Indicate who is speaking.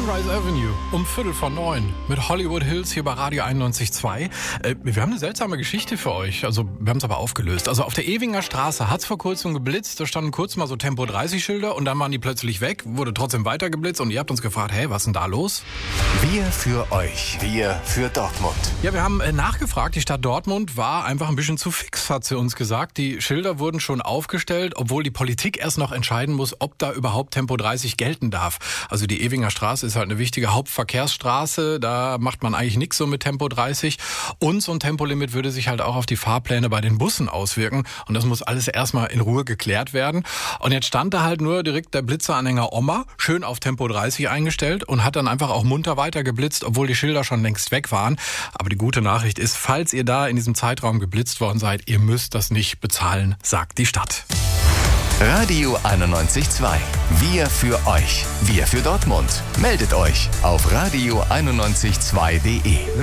Speaker 1: Sunrise Avenue um 8:45 mit Hollywood Hills hier bei Radio 91.2. Wir haben eine seltsame Geschichte für euch. Also, wir haben es aber aufgelöst. Also, auf der Ewinger Straße hat es vor kurzem geblitzt. Da standen kurz mal so Tempo 30 Schilder und dann waren die plötzlich weg. Wurde trotzdem weiter geblitzt und ihr habt uns gefragt, hey, was ist denn da los?
Speaker 2: Wir für euch. Wir für Dortmund.
Speaker 1: Ja, wir haben nachgefragt. Die Stadt Dortmund war einfach ein bisschen zu fix, hat sie uns gesagt. Die Schilder wurden schon aufgestellt, obwohl die Politik erst noch entscheiden muss, ob da überhaupt Tempo 30 gelten darf. Also die Ewinger Straße ist halt eine wichtige Hauptverkehrsstraße. Da macht man eigentlich nichts so mit Tempo 30. Und so ein Tempolimit würde sich halt auch auf die Fahrpläne bei den Bussen auswirken. Und das muss alles erstmal in Ruhe geklärt werden. Und jetzt stand da halt nur direkt der Blitzeranhänger Oma, schön auf Tempo 30 eingestellt und hat dann einfach auch munter weiter geblitzt, obwohl die Schilder schon längst weg waren. Aber die gute Nachricht ist, falls ihr da in diesem Zeitraum geblitzt worden seid, ihr müsst das nicht bezahlen, sagt die Stadt.
Speaker 2: Radio 91.2. Wir für euch. Wir für Dortmund. Meldet euch auf radio912.de.